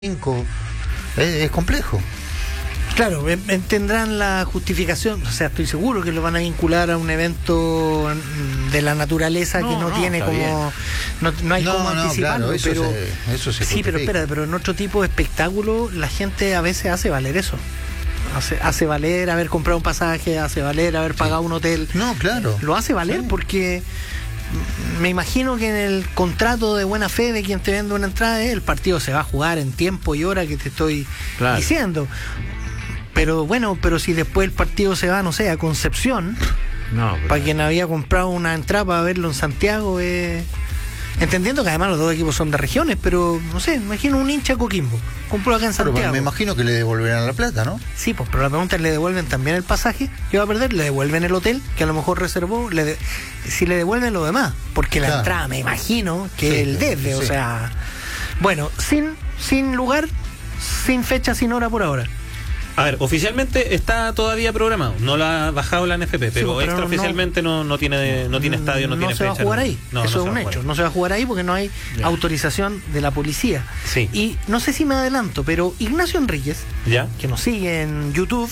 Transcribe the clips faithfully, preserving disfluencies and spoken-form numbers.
cinco, es, es complejo. Claro, tendrán la justificación, o sea, estoy seguro que lo van a vincular a un evento de la naturaleza no, que no, no tiene como, no, no hay no, como no, anticiparlo, claro, eso pero se, eso se sí, pero espera, pero en otro tipo de espectáculo la gente a veces hace valer eso. Hace, hace valer haber comprado un pasaje, hace valer haber pagado sí. un hotel. No, claro. Lo hace valer sí. porque me imagino que en el contrato de buena fe de quien te vende una entrada, el partido se va a jugar en tiempo y hora que te estoy claro. diciendo. Pero bueno, pero si después el partido se va, no sé, a Concepción, no, pero... para quien había comprado una entrada para verlo en Santiago, eh... entendiendo que además los dos equipos son de regiones, pero no sé, imagino un hincha Coquimbo, compró acá en Santiago. Pero me imagino que le devolverán la plata, ¿no? Sí, pues, pero la pregunta es, ¿le devuelven también el pasaje que va a perder? ¿Le devuelven el hotel que a lo mejor reservó? ¿Le de... Si le devuelven lo demás, porque la claro. entrada me imagino que sí, el desde, sí. o sea... Bueno, sin, sin lugar, sin fecha, sin hora por ahora. A ver, oficialmente está todavía programado, no lo ha bajado la N F P, pero, sí, pero extraoficialmente no, no, no tiene no tiene estadio, no, no tiene fecha. No se va a jugar ahí, no, eso no es un hecho, no se va a jugar ahí porque no hay ya. autorización de la policía. Sí. Y no sé si me adelanto, pero Ignacio Enríquez, ¿ya? que nos sigue en YouTube,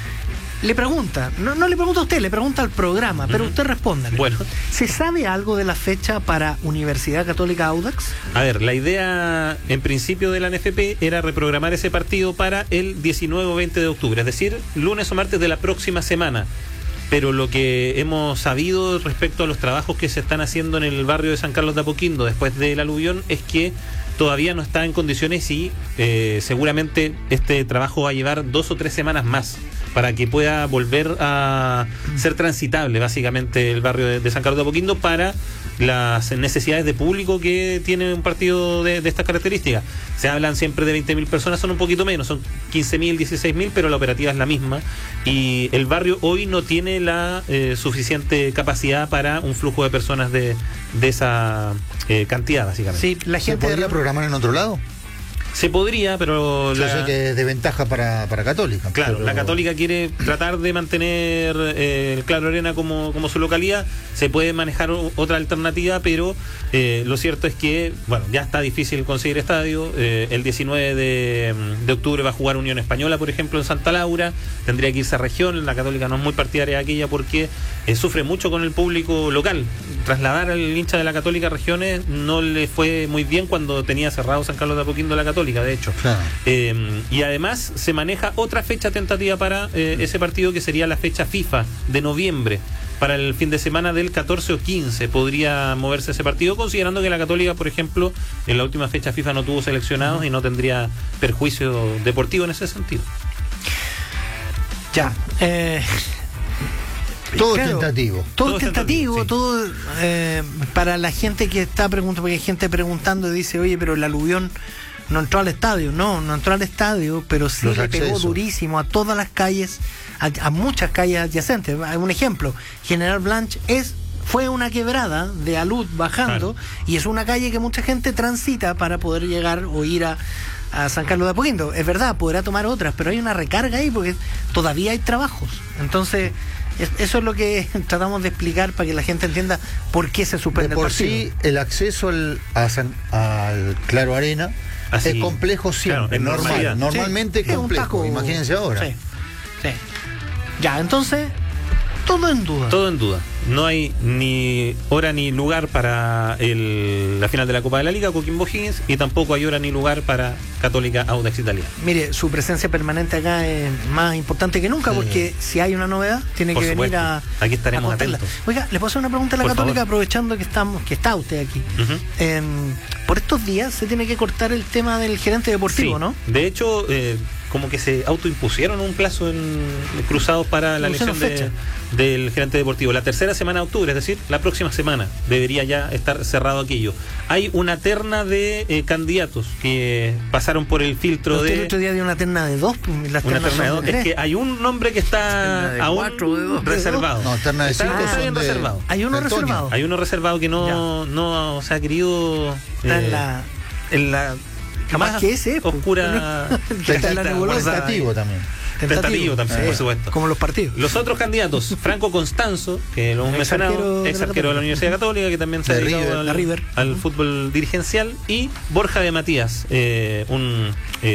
le pregunta, no, no le pregunta a usted, le pregunta al programa, pero uh-huh. usted responda. Bueno. ¿Se sabe algo de la fecha para Universidad Católica Audax? A ver, la idea en principio de la N F P era reprogramar ese partido para el diecinueve o veinte de octubre, es decir, lunes o martes de la próxima semana. Pero lo que hemos sabido respecto a los trabajos que se están haciendo en el barrio de San Carlos de Apoquindo después del aluvión es que todavía no está en condiciones y eh, seguramente este trabajo va a llevar dos o tres semanas más para que pueda volver a ser transitable básicamente el barrio de, de San Carlos de Apoquindo para las necesidades de público que tiene un partido de, de estas características. Se hablan siempre de veinte mil personas, son un poquito menos, son quince mil, dieciséis mil, pero la operativa es la misma y el barrio hoy no tiene la eh, suficiente capacidad para un flujo de personas de, de esa eh, cantidad básicamente. Sí, la gente ¿Se podría programar en otro lado? Se podría, pero... Yo la... sé que es de ventaja para, para Católica. Claro, pero... la Católica quiere tratar de mantener eh, el Claro Arena como, como su localidad. Se puede manejar otra alternativa, pero eh, lo cierto es que, bueno, ya está difícil conseguir estadio. Eh, el diecinueve de octubre va a jugar Unión Española, por ejemplo, en Santa Laura. Tendría que irse a región. La Católica no es muy partidaria de aquella porque eh, sufre mucho con el público local. Trasladar al hincha de la Católica a regiones no le fue muy bien cuando tenía cerrado San Carlos de Apoquindo la Católica. De hecho, claro. eh, y además se maneja otra fecha tentativa para eh, ese partido que sería la fecha FIFA de noviembre, para el fin de semana del catorce o quince podría moverse ese partido, considerando que la Católica, por ejemplo, en la última fecha FIFA no tuvo seleccionados y no tendría perjuicio deportivo en ese sentido. Ya, eh... Todo claro, tentativo. Todo, todo tentativo, tentativo sí. todo eh, para la gente que está preguntando, porque hay gente preguntando y dice, oye, pero el aluvión no entró al estadio. No, no entró al estadio, pero sí Los le accesos. pegó durísimo a todas las calles, a, a muchas calles adyacentes. Un ejemplo, General Blanche es fue una quebrada de alud bajando, claro. y es una calle que mucha gente transita para poder llegar o ir a a San Carlos de Apoquindo. Es verdad, podrá tomar otras, pero hay una recarga ahí porque todavía hay trabajos. Entonces, es, eso es lo que tratamos de explicar para que la gente entienda por qué se suspende de por el partido. Sí, el acceso al, a San, al Claro Arena Así, es complejo siempre, claro, normal, normalmente sí, complejo, imagínense ahora. Sí, sí. Ya, entonces, todo en duda. Todo en duda. No hay ni hora ni lugar para el, la final de la Copa de la Liga, Coquimbo Higgins, y tampoco hay hora ni lugar para Católica Audax Italiana. Mire, su presencia permanente acá es más importante que nunca, sí. porque si hay una novedad, tiene Por que supuesto. venir a. Aquí estaremos a atentos. Oiga, le puedo hacer una pregunta a la Por Católica, favor. aprovechando que estamos, que está usted aquí. Uh-huh. Eh, por estos días se tiene que cortar el tema del gerente deportivo, sí. ¿no? De hecho, eh, como que se autoimpusieron un plazo en cruzados para la elección de, del gerente deportivo. La tercera semana de octubre, es decir, la próxima semana debería ya estar cerrado aquello. Hay una terna de eh, candidatos que pasaron por el filtro Usted de... el otro día dio una terna de dos. Las una terna de dos. de es que hay un nombre que está de aún cuatro, de dos, reservado. de dos. No, terna de está, cinco está son bien de, reservado. Hay uno de reservado. Hay uno reservado que no, no se ha querido... Está eh, en la... en la Jamás que ese oscura. Tentativo también. Tentativo, Tentativo también, sí, por supuesto. Como los partidos. Los otros candidatos, Franco Constanzo, que lo hemos mencionado, ex arquero de la Universidad Católica, que también se ha dedicado al, al fútbol dirigencial, y Borja de Matías, eh, un